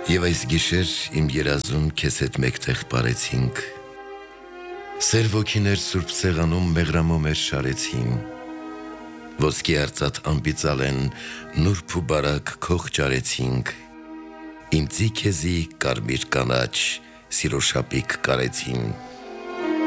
Եվ այս գիշեր իմ երազում քեզ հետ մեկտեղ պարեցինք, սեր ոգիներ սուրբ սեղանում մեղրամոմեր շարեցին, ոսկի արծաթ անբիծալեն նուրբ ու բարակ քող ճարեցինք, ինձի քեզի կարմիր կանաչ սիրո շապիկ կարեցին։